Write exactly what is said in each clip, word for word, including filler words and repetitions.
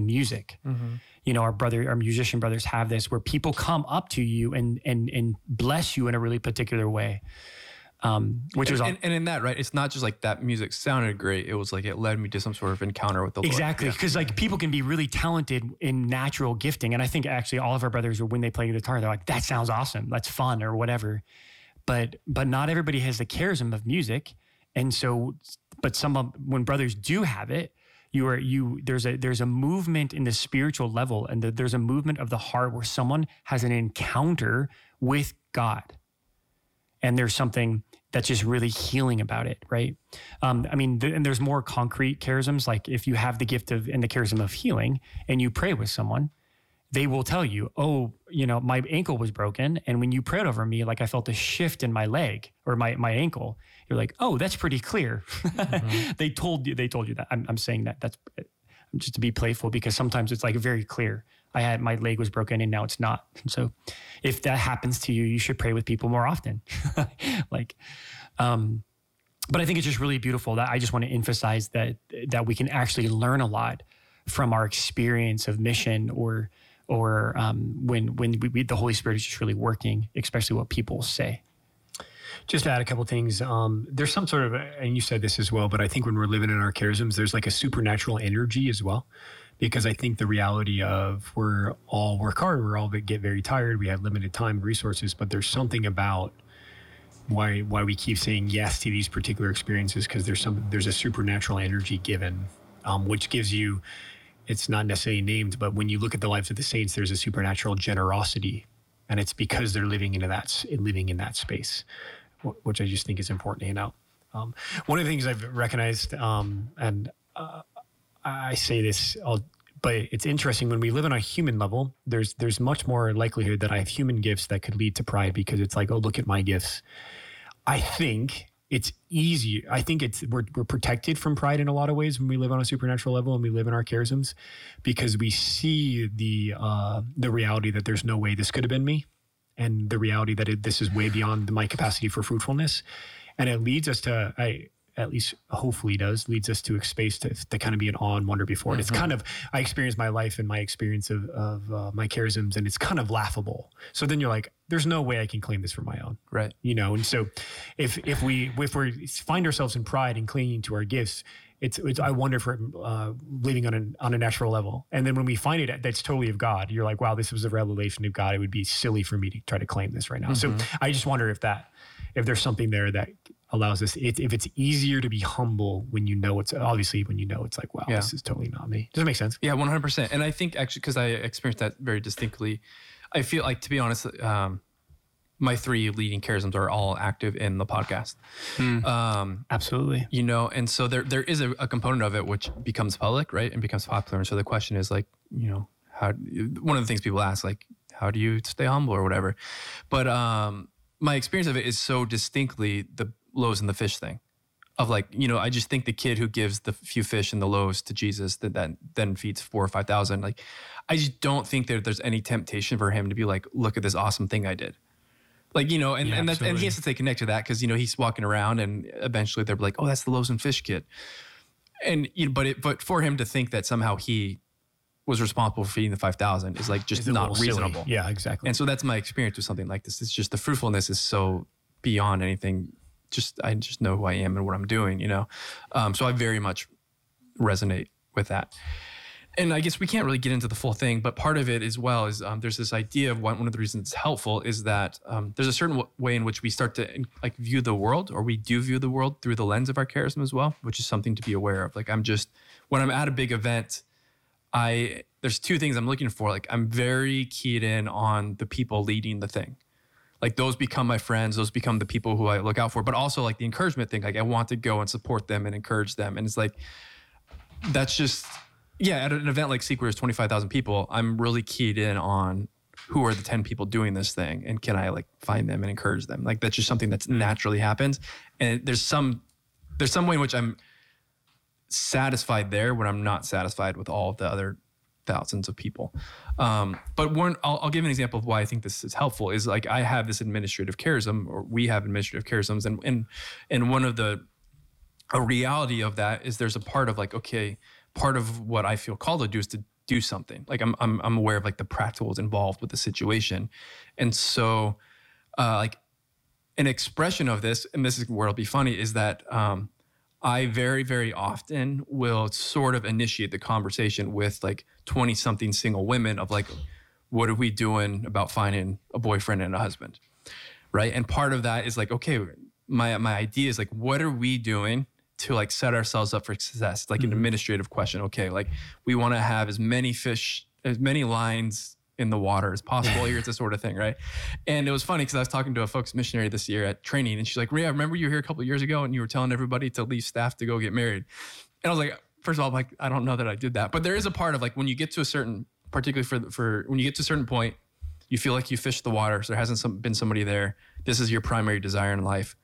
music. Mm-hmm. You know, our brother, our musician brothers have this where people come up to you and and and bless you in a really particular way. Um, which and, is all, and, and in that, right, it's not just like that music sounded great. It was like it led me to some sort of encounter with the Lord. Exactly, because yeah. like people can be really talented in natural gifting, and I think actually all of our brothers, when they play guitar, they're like, "That sounds awesome, that's fun," or whatever. But but not everybody has the charism of music, and so but some of, when brothers do have it, you are you there's a there's a movement in the spiritual level, and the, there's a movement of the heart where someone has an encounter with God. And there's something that's just really healing about it, right? Um, I mean, th- and there's more concrete charisms. Like if you have the gift of and the charism of healing, and you pray with someone, they will tell you, "Oh, you know, my ankle was broken, and when you prayed over me, like I felt a shift in my leg or my my ankle." You're like, "Oh, that's pretty clear." Mm-hmm. they told you. They told you that. I'm, I'm saying that. That's just to be playful because sometimes it's like very clear. I had my leg was broken and now it's not. And so if that happens to you, you should pray with people more often. like, um, but I think it's just really beautiful that I just want to emphasize that, that we can actually learn a lot from our experience of mission or, or, um, when, when we, we, the Holy Spirit is just really working, especially what people say. Just to add a couple of things, um, there's some sort of, and you said this as well, but I think when we're living in our charisms, there's like a supernatural energy as well. Because I think the reality of we're all work hard, we're all get very tired, we have limited time, resources, but there's something about why why we keep saying yes to these particular experiences because there's some there's a supernatural energy given, um, which gives you, it's not necessarily named, but when you look at the lives of the saints, there's a supernatural generosity, and it's because they're living into that living in that space, which I just think is important to hand out. Um, one of the things I've recognized, um, and uh, I say this, I'll, but it's interesting when we live on a human level, there's there's much more likelihood that I have human gifts that could lead to pride because it's like, oh, look at my gifts. I think it's easier. I think it's we're we're protected from pride in a lot of ways when we live on a supernatural level and we live in our charisms because we see the uh, the reality that there's no way this could have been me and the reality that it, this is way beyond my capacity for fruitfulness. And it leads us to, I, at least hopefully does, leads us to a space to, to kind of be in awe and wonder before it. Mm-hmm. It's kind of, I experienced my life and my experience of, of uh, my charisms, and it's kind of laughable. So then you're like, there's no way I can claim this for my own. Right. You know, and so if if we if we find ourselves in pride and clinging to our gifts, it's, it's I wonder if we're uh, living on a, on a natural level. And then when we find it, that's totally of God. You're like, wow, this was a revelation of God. It would be silly for me to try to claim this right now. Mm-hmm. So I just wonder if that, if there's something there that allows us, it, if it's easier to be humble when you know it's, obviously when you know it's like, wow, yeah. this is totally not me. Does it make sense? Yeah, one hundred percent. And I think actually, because I experienced that very distinctly, I feel like, to be honest, um, my three leading charisms are all active in the podcast. Mm, um, absolutely. You know, and so there there is a, a component of it which becomes public, right? And becomes popular. And so the question is like, you know, how, one of the things people ask, like, how do you stay humble or whatever? But um, my experience of it is so distinctly the loaves and the fish thing of like, you know, I just think the kid who gives the few fish and the loaves to Jesus that, that then feeds four or five thousand, like, I just don't think that there's any temptation for him to be like, look at this awesome thing I did. Like, you know, and, yeah, and, that, and he has to stay connected to that because, you know, he's walking around and eventually they're like, oh, that's the loaves and fish kid. And, you know, but it, but for him to think that somehow he was responsible for feeding the five thousand is like just not reasonable. Silly. Yeah, exactly. And so that's my experience with something like this. It's just the fruitfulness is so beyond anything. Just, I just know who I am and what I'm doing, you know? Um, so I very much resonate with that. And I guess we can't really get into the full thing, but part of it as well is um, there's this idea of one, one of the reasons it's helpful is that um, there's a certain w- way in which we start to like view the world, or we do view the world through the lens of our charisma as well, which is something to be aware of. Like I'm just, when I'm at a big event, I, there's two things I'm looking for. Like I'm very keyed in on the people leading the thing. Like those become my friends, those become the people who I look out for, but also like the encouragement thing. Like I want to go and support them and encourage them. And it's like, that's just, yeah, at an event like Seek where there's twenty-five thousand people, I'm really keyed in on who are the ten people doing this thing and can I like find them and encourage them? Like that's just something that's naturally happens. And there's some, there's some way in which I'm satisfied there when I'm not satisfied with all of the other thousands of people. Um, but one, I'll, I'll give an example of why I think this is helpful is like I have this administrative charism, or we have administrative charisms, and and and one of the a reality of that is there's a part of like, okay, part of what I feel called to do is to do something. Like I'm, I'm, I'm aware of like the practicals involved with the situation. And so uh, like an expression of this, and this is where it'll be funny, is that um, I very, very often will sort of initiate the conversation with like twenty something single women of like, what are we doing about finding a boyfriend and a husband? Right. And part of that is like, okay, my, my idea is like, what are we doing to like set ourselves up for success? It's like mm-hmm. an administrative question. Okay. Like we want to have as many fish, as many lines in the water as possible. Here's the sort of thing. Right. And it was funny because I was talking to a folks missionary this year at training, and she's like, Ria, I remember you were here a couple of years ago and you were telling everybody to leave staff to go get married. And I was like, first of all, I'm like, I don't know that I did that, but there is a part of like, when you get to a certain, particularly for, for when you get to a certain point, you feel like you fished the water. So there hasn't some, been somebody there. This is your primary desire in life.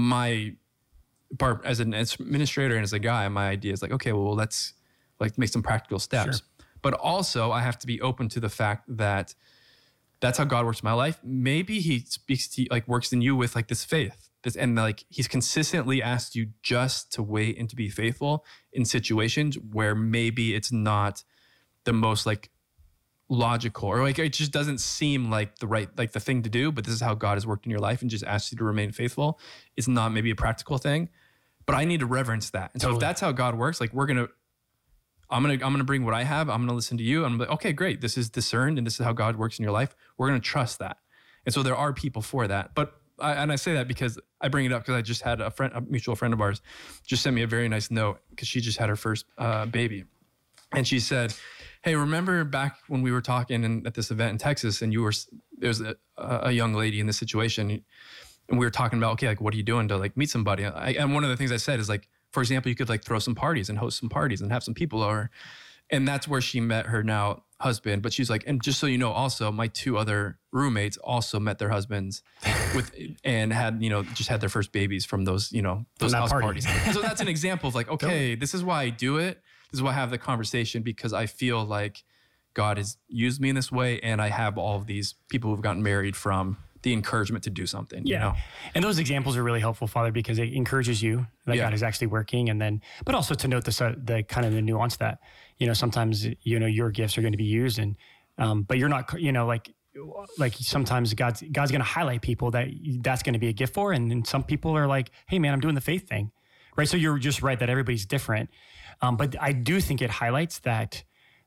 My part as an administrator and as a guy, my idea is like, okay, well, let's like make some practical steps. Sure. But also I have to be open to the fact that that's how God works in my life. Maybe he speaks to like works in you with like this faith, this, and like he's consistently asked you just to wait and to be faithful in situations where maybe it's not the most like logical, or like it just doesn't seem like the right, like the thing to do, but this is how God has worked in your life and just asks you to remain faithful. It's not maybe a practical thing, but I need to reverence that. And totally. So if that's how God works, like we're going to, I'm going to, I'm going to bring what I have. I'm going to listen to you. I'm like, okay, great. This is discerned and this is how God works in your life. We're going to trust that. And so there are people for that. But I, and I say that because I bring it up because I just had a friend, a mutual friend of ours just sent me a very nice note because she just had her first uh, baby. And she said, hey, remember back when we were talking in, at this event in Texas, and you were, there was a, a young lady in this situation, and we were talking about, okay, like, what are you doing to like meet somebody? I, and one of the things I said is like, for example, you could like throw some parties and host some parties and have some people over. And that's where she met her now husband. But she's like, and just so you know, also my two other roommates also met their husbands with, and had, you know, just had their first babies from those, you know, those house party. parties. So that's an example of like, okay, this is why I do it. This is why I have the conversation, because I feel like God has used me in this way, and I have all of these people who've gotten married from the encouragement to do something. Yeah. You know? And those examples are really helpful, Father, because it encourages you that yeah. God is actually working. And then, but also to note the, the kind of the nuance that, you know, sometimes, you know, your gifts are going to be used and, um, but you're not, you know, like, like sometimes God's, God's going to highlight people that that's going to be a gift for. And then some people are like, hey man, I'm doing the faith thing. Right. So you're just right that everybody's different. Um, but I do think it highlights that,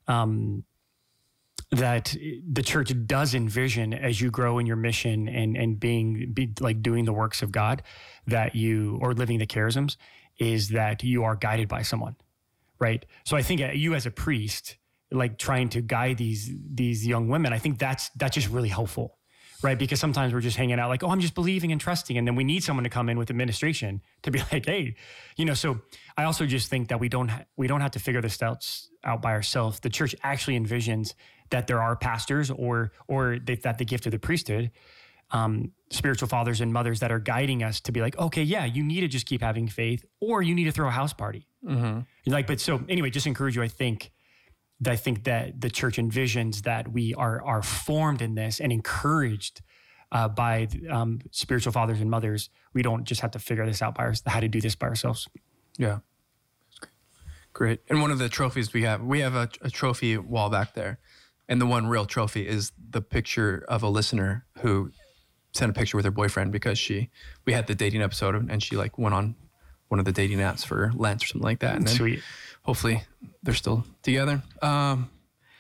um, that the church does envision as you grow in your mission and, and being, be like doing the works of God, that you, or living the charisms, is that you are guided by someone, right? So I think you as a priest, like trying to guide these, these young women, I think that's, that's just really helpful, right? Because sometimes we're just hanging out like, oh, I'm just believing and trusting. And then we need someone to come in with administration to be like, hey, you know, so I also just think that we don't, ha- we don't have to figure this out, out by ourselves. The church actually envisions that there are pastors or, or they, that the gift of the priesthood, um, spiritual fathers and mothers that are guiding us to be like, okay, yeah, you need to just keep having faith, or you need to throw a house party. Mm-hmm. Like, but so anyway, just encourage you. I think I think that the church envisions that we are are formed in this and encouraged uh, by um, spiritual fathers and mothers. We don't just have to figure this out by our, how to do this by ourselves. Yeah, great. And one of the trophies we have, we have a, a trophy wall back there, and the one real trophy is the picture of a listener who sent a picture with her boyfriend because she we had the dating episode and she like went on one of the dating apps for Lent or something like that. And then Sweet. Hopefully they're still together. Um,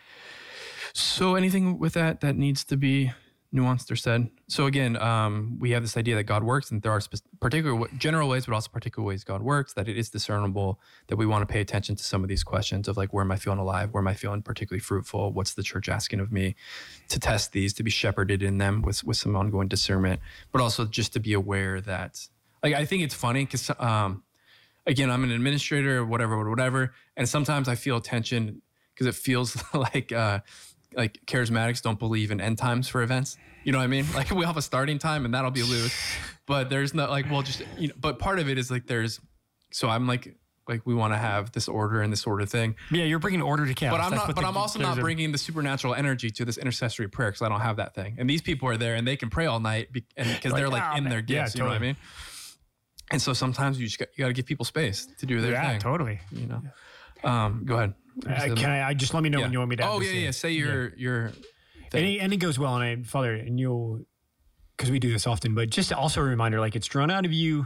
so anything with that that needs to be nuanced or said? So again, um, we have this idea that God works, and there are spe- particular general ways, but also particular ways God works, that it is discernible, that we want to pay attention to some of these questions of like, where am I feeling alive? Where am I feeling particularly fruitful? What's the church asking of me? To test these, to be shepherded in them with, with some ongoing discernment, but also just to be aware that, like, I think it's funny because, um, again, I'm an administrator or whatever, whatever. And sometimes I feel tension because it feels like, uh, like charismatics don't believe in end times for events. You know what I mean? Like we'll have a starting time and that'll be loose, but there's not like, well, just, you know, but part of it is like, there's, so I'm like, like we want to have this order and this sort of thing. Yeah. You're bringing order to chaos. But I'm That's not, but the, I'm also not bringing the supernatural energy to this intercessory prayer because I don't have that thing. And these people are there and they can pray all night be, and because they're like oh, in man. their gifts, Yeah, you totally. know what I mean? And so sometimes you just got, you got to give people space to do their yeah, thing. totally. You know, um, go ahead. Uh, can I, I just let me know yeah. when you want me to? Have Oh this yeah, in. yeah. Say your yeah. your. And it, and it goes well, and I, Father, and you'll, because we do this often, but just also a reminder, like it's drawn out of you.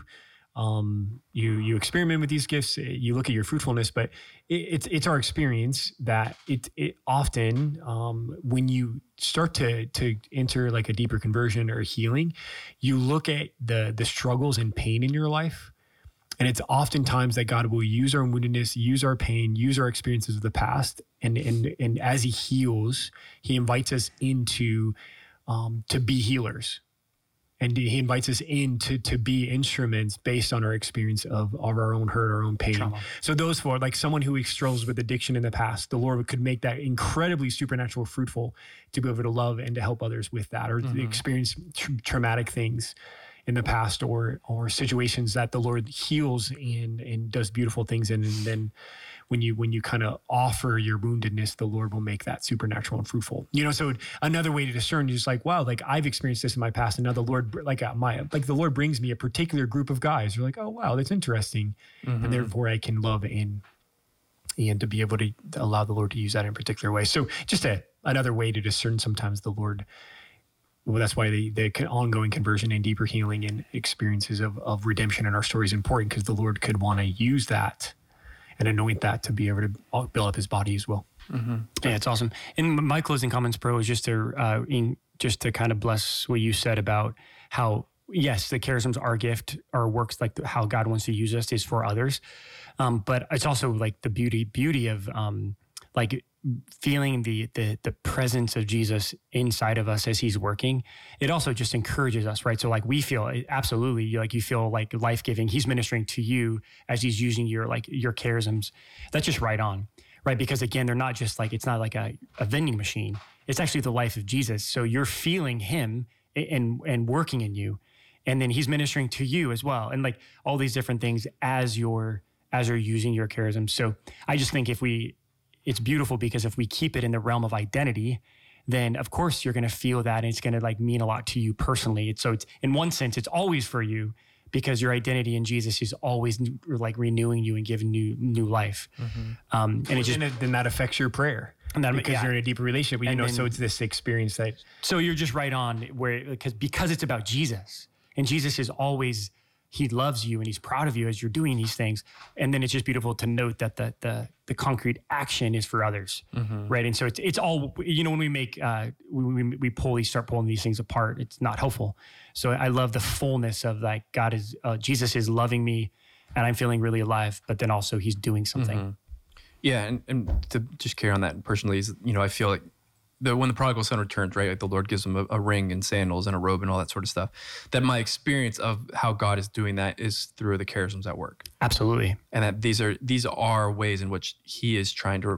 Um, you you experiment with these gifts. You look at your fruitfulness, but it, it's it's our experience that it it often um, when you start to to enter like a deeper conversion or healing, you look at the the struggles and pain in your life. And it's oftentimes that God will use our woundedness, use our pain, use our experiences of the past, and and and as He heals, He invites us into um, to be healers, and He invites us in to to be instruments based on our experience of, of our own hurt, our own pain. Trauma. So those four, like someone who struggles with addiction in the past, the Lord could make that incredibly supernatural, fruitful to be able to love and to help others with that, or mm-hmm. experience tra- traumatic things in the past, or or situations that the Lord heals and and does beautiful things in. And then when you when you kind of offer your woundedness, the Lord will make that supernatural and fruitful. You know, so another way to discern is like, wow, like I've experienced this in my past, and now the Lord, like uh, my like the Lord brings me a particular group of guys. You're like, oh wow, that's interesting, mm-hmm. and therefore I can love and and to be able to allow the Lord to use that in a particular way. So just a another way to discern sometimes the Lord. Well, that's why the, the ongoing conversion and deeper healing and experiences of, of redemption in our story is important, because the Lord could want to use that and anoint that to be able to build up His body as well. Mm-hmm. Yeah, it's awesome. And my closing comments, Pro, is just to uh, in, just to kind of bless what you said about how, yes, the charisms are a gift, or works like the, how God wants to use us is for others. Um, but it's also like the beauty beauty of um, like feeling the, the the presence of Jesus inside of us as He's working. It also just encourages us, right? So like we feel absolutely like you feel like life-giving. He's ministering to you as He's using your like your charisms. That's just right on, right? Because again, they're not just like, it's not like a, a vending machine. It's actually the life of Jesus. So you're feeling Him and and working in you, and then He's ministering to you as well, and like all these different things as you're as you're using your charisms. So I just think if we it's beautiful, because if we keep it in the realm of identity, then of course you're going to feel that, and it's going to like mean a lot to you personally. It's, so it's in one sense, it's always for you, because your identity in Jesus is always like renewing you and giving you new life. Mm-hmm. Um, and it just, and it, then that affects your prayer, and that, because yeah. you're in a deeper relationship, you and know, then, so it's this experience that, so you're just right on where, because, because it's about Jesus, and Jesus is always, He loves you and He's proud of you as you're doing these things. And then it's just beautiful to note that the the, the concrete action is for others, mm-hmm. right? And so it's it's all, you know, when we make, uh, we, we, we pull these, start pulling these things apart, it's not helpful. So I love the fullness of like, God is, uh, Jesus is loving me and I'm feeling really alive, but then also He's doing something. Mm-hmm. Yeah, and, and to just carry on that personally is, you know, I feel like the, when the prodigal son returns, right, like the Lord gives him a, a ring and sandals and a robe and all that sort of stuff, that my experience of how God is doing that is through the charisms at work. Absolutely. And that these are these are ways in which He is trying to,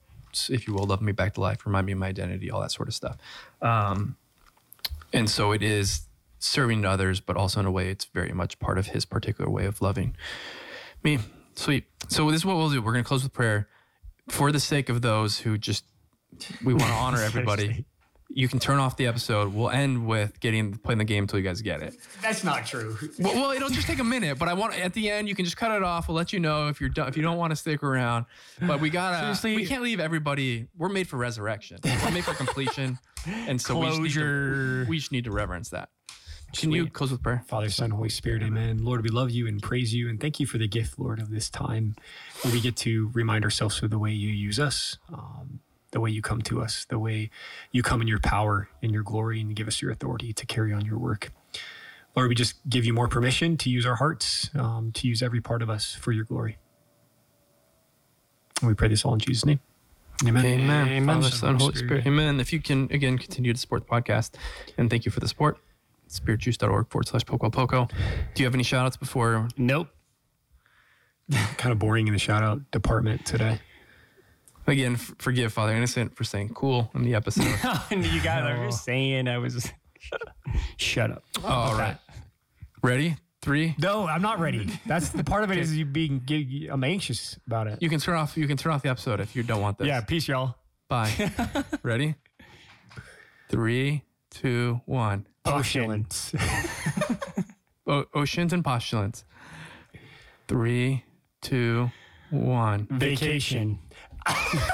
if you will, love me back to life, remind me of my identity, all that sort of stuff. Um, and so it is serving others, but also in a way it's very much part of His particular way of loving me. Sweet. So this is what we'll do. We're going to close with prayer. For the sake of those who just, we want to honor everybody. You can turn off the episode. We'll end with getting playing the game until you guys get it. That's not true. Well, well, it'll just take a minute, but I want at the end you can just cut it off. We'll let you know if you're done, if you don't want to stick around. But we gotta. Seriously? We can't leave everybody. We're made for resurrection. We're made for completion, and so we just, need to, we just need to reverence that. Can Sweet. You close with prayer? Father, Son, Holy Spirit, amen. Lord, we love you and praise you, and thank you for the gift, Lord, of this time where we get to remind ourselves of the way you use us. Um, the way you come to us, the way you come in your power and your glory and give us your authority to carry on your work. Lord, we just give you more permission to use our hearts, um, to use every part of us for your glory. And we pray this all in Jesus' name. Amen. Amen. Amen. Father, Son, Holy Spirit. Amen. If you can, again, continue to support the podcast, and thank you for the support. spiritjuice.org forward slash poco poco. Do you have any shout outs before? Nope. Kind of boring in the shout out department today. Again, f- forgive Father Innocent for saying cool in the episode. You guys are just saying I was. Shut up. Oh, all right. Ready? Three. No, I'm not ready. That's the part of it is you being. I'm anxious about it. You can turn off. You can turn off the episode if you don't want this. Yeah. Peace, y'all. Bye. Ready? Three, two, one. Postulants. o- oceans and postulants. Three, two, one. Vacation.